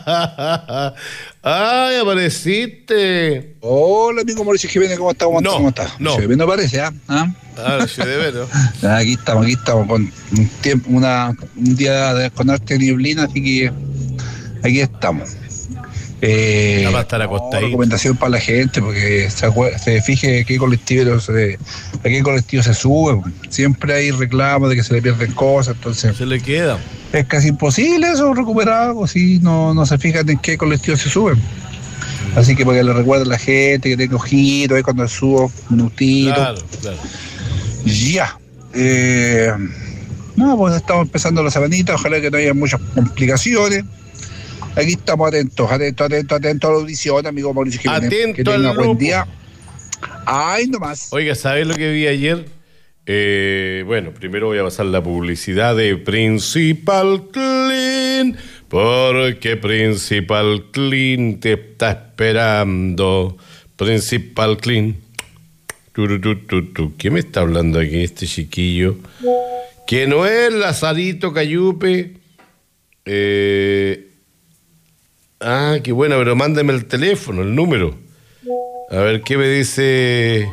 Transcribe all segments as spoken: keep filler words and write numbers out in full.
¡Ay, apareciste! Hola, amigo Mauricio Jiménez, ¿cómo está? ¿Cómo no, está? ¿Cómo está? No, Jiménez no parece, ¿ah? ¿Ah? Ah, sí, de veras. Aquí estamos, aquí estamos con un tiempo, una, un día de, con arte nieblina, así que aquí estamos. Eh, Va a estar no, acostadito. recomendación para la gente, porque se, acue- se fije qué colectivo se, a qué colectivo se sube. Siempre hay reclamos de que se le pierden cosas, entonces Se le queda. es casi imposible eso, recuperar algo si no, no se fijan en qué colectivo se suben. Así que para que le recuerden a la gente que tenga ojito ahí cuando subo, minutito. Claro, claro. Ya. Eh, no, pues estamos empezando la semanita, ojalá que no haya muchas complicaciones. Aquí estamos atentos, atentos, atentos, atentos a la audición, amigo Mauricio Jiménez. Atento que tenga al buen lopo. día. Ay, nomás. Oiga, ¿sabes lo que vi ayer? Eh, bueno, primero voy a pasar la publicidad de Principal Clean, porque Principal Clean te está esperando. Principal Clean. Tu, tu, tu, tu. ¿Quién me está hablando aquí, este chiquillo? Que no es Lazarito Cayupe. Eh, ah, qué bueno, pero mándame el teléfono, el número. A ver, ¿qué me dice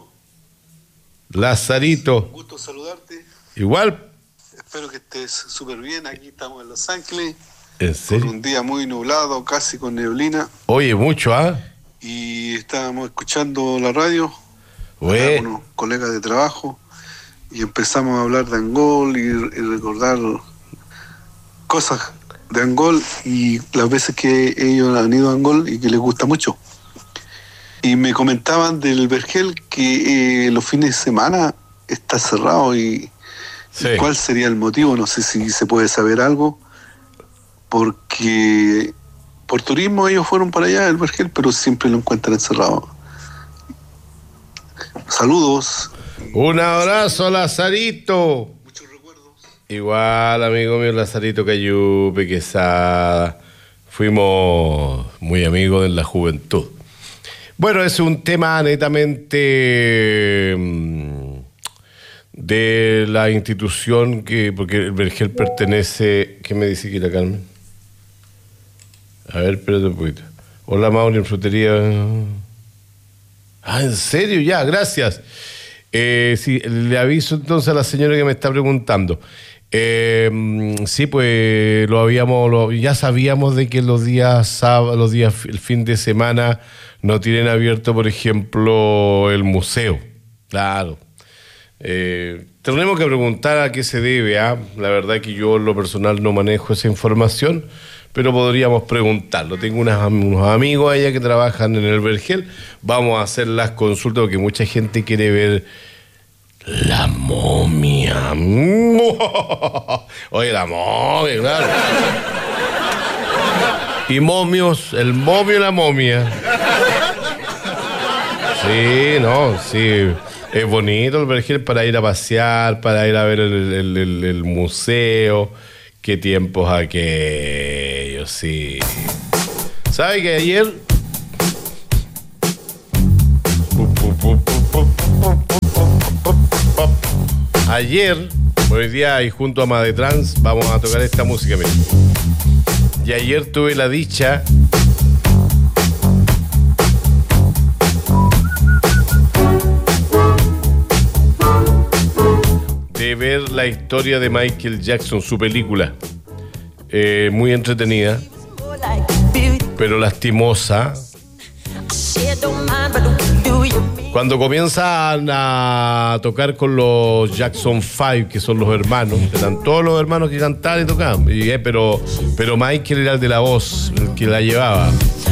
Lazarito? Un gusto saludarte. Igual, Espero que estés súper bien. Aquí estamos en Los Ángeles. ¿en Con serio? un día muy nublado, casi con neblina. Oye, mucho, ¿ah? Y estábamos escuchando la radio con Güey, unos colegas de trabajo. Y empezamos a hablar de Angol y, y recordar cosas de Angol y las veces que ellos han ido a Angol y que les gusta mucho. Y me comentaban del Vergel que eh, los fines de semana está cerrado y sí. ¿cuál sería el motivo? No sé si se puede saber algo, porque por turismo ellos fueron para allá, el Vergel, pero siempre lo encuentran cerrado. Saludos. Un abrazo, Lazarito. Muchos recuerdos. Igual, amigo mío, Lazarito Cayupe, Quesada. Fuimos muy amigos en la juventud. Bueno, es un tema netamente mm, de la institución que, porque el Vergel pertenece. ¿Qué me dice aquí la Carmen? A ver, espérate un poquito. Hola, Mauri, en frutería. Ah, ¿en serio? Ya, gracias. Eh, sí, le aviso entonces a la señora que me está preguntando. Eh, sí, pues lo habíamos, lo, ya sabíamos de que los días sábados, los días, el fin de semana no tienen abierto, por ejemplo, el museo. Claro. Eh, tenemos que preguntar a qué se debe, ¿ah? La verdad que yo en lo personal no manejo esa información, pero podríamos preguntarlo. Tengo unas, unos amigos allá que trabajan en el Vergel. Vamos a hacer las consultas porque mucha gente quiere ver la momia. Oye, la momia, claro. Y momios, el momio y la momia. Sí, no, sí. Es bonito el Vergel para ir a pasear, para ir a ver el, el, el, el museo. Qué tiempos aquellos, sí. ¿Sabe que ayer? Ayer, hoy día y junto a Madetrans vamos a tocar esta música, mira. Y ayer tuve la dicha de ver la historia de Michael Jackson, su película. Eh, muy entretenida, pero lastimosa. Cuando comienzan a tocar con los Jackson Five, que son los hermanos, eran todos los hermanos que cantaban y tocaban, y, eh, pero, pero Michael era el de la voz, el que la llevaba.